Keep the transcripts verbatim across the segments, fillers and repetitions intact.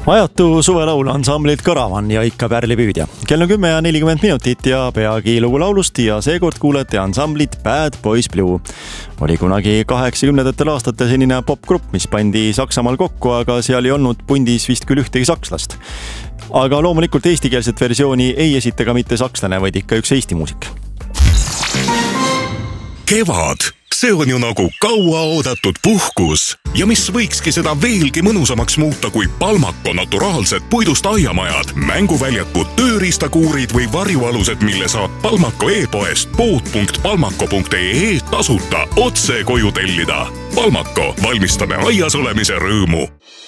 ajatu suvelaul ansamblit Karavan ja ikka pärlipüüdja. Kell on kümme ja nelikümmend minutit ja peagi lugu laulust ja seekord kuulete ansamblit Bad Boys Blue. Oli kunagi kaheksakümnendatel aastatel selline popgrupp, mis pandi Saksamaal kokku, aga seal ei olnud pundis vist küll ühtegi sakslast. Aga loomulikult eestikeelset versiooni ei esita ka mitte sakslane, vaid ikka üks Eesti muusik. Kevad. See on ju nagu kaua oodatud puhkus ja mis võikski seda veelgi mõnusamaks muuta kui Palmako naturaalsed puidust aiamajad, mänguväljakud, tööriistakuurid või varjualused, mille saab Palmako e-poest pood punkt palmako punkt ee tasuta otse koju tellida. Palmako, valmistame aias olemise rõõmu.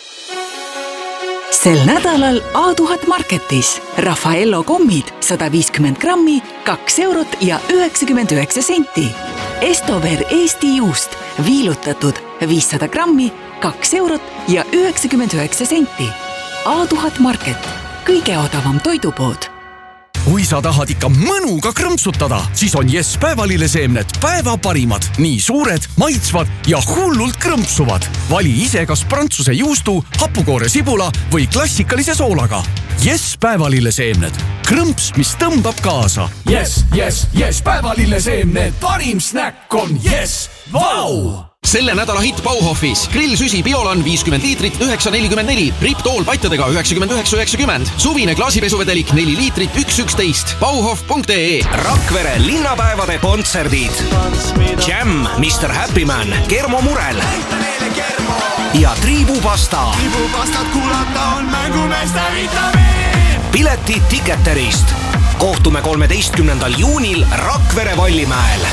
Sel nädalal A tuhat Marketis Raffaello kommid sada viiskümmend grammi, kaks eurot ja üheksakümmend üheksa senti. Estover Eesti juust viilutatud viissada grammi, kaks eurot ja üheksakümmend üheksa senti. A tuhat Market, kõige odavam toidupood. Kui sa tahad ikka mõnuga krõmpsutada, siis on Yes päevalilleseemned päeva parimad. Nii suured, maitsvad ja hullult krõmpsuvad. Vali ise kas prantsuse juustu, hapukoore sibula või klassikalise soolaga. Yes päevalilleseemned. Krõmps, mis tõmbab kaasa. Yes, yes, yes päevalilleseemned. Parim snäkk on Yes. Vau! Selle nädala hitt Bauhofis. Grillsüsi Biolan viiskümmend liitrit üheksa nelikümmend neli. Riptool patjadega üheksakümmend üheksa üheksakümmend. Suvine klaasipesuvedelik neli liitrit üks üksteist. Bauhof punkt ee. Rakvere linnapäevade kontserdid. Jam, mister Happy Man, Kermo Murel. Ja Triibupasta. Triibupastat kuulata on mängumeeste vitamiin. Piletid Ticketerist. Kohtume kolmeteistkümnendal juunil Rakvere Vallimäel.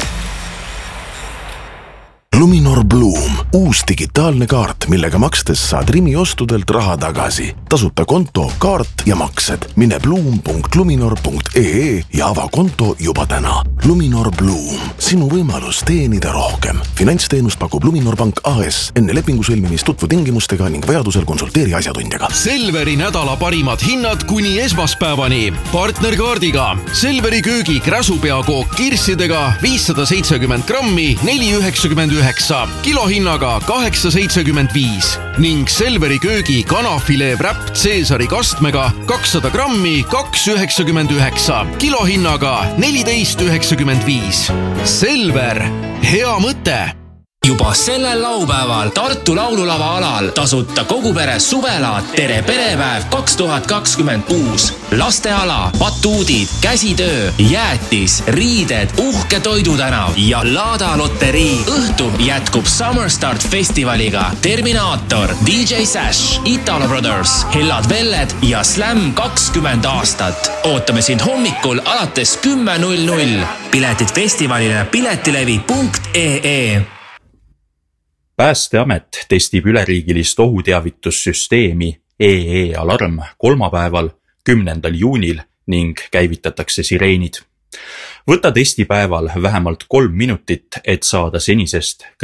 Luminor Bloom, uus digitaalne kaart, millega makstes saad Rimi ostudelt raha tagasi. Tasuta konto, kaart ja maksed. Mine bloom punkt luminor punkt ee ja ava konto juba täna. Luminor Bloom, sinu võimalus teenida rohkem. Finantsteenust pakub Luminor Pank A S. Enne lepingu sõlmimist tutvu tingimustega ning vajadusel konsulteeri asjatundjaga. Selveri nädala parimad hinnad kuni esmaspäevani. Partnerkaardiga. Selveri köögi kräsupeakook kirssidega viissada seitsekümmend grammi, neli üheksakümmend üheksa. Kilohinnaga kaheksa seitsekümmend viis ning Selveri köögi kanafilee wrap Caesari kastmega kakssada grammi, kaks üheksakümmend üheksa. Kilohinnaga neliteist üheksakümmend viis. Selver, hea mõte! Juba sellel laupäeval Tartu laululava alal tasuta kogu pere suvela Tere perepäev kaks tuhat kakskümmend kuus. Lasteala, batuudid, käsitöö, jäätis, riided, uhke toidutänav ja Laada loterii. Õhtu jätkub Summer Start festivaliga Terminaator, D J Sash, Italo Brothers, Hellad Velled ja Slam kakskümmend aastat. Ootame sind hommikul alates kümme null null. Piletid festivalile piletilevi punkt ee. Päästeamet testib üleriigilist ohuteavitussüsteemi E E Alarm kolmapäeval, kümnendal juunil ning käivitatakse sireenid. Võta testipäeval vähemalt kolm minutit, et saada senisest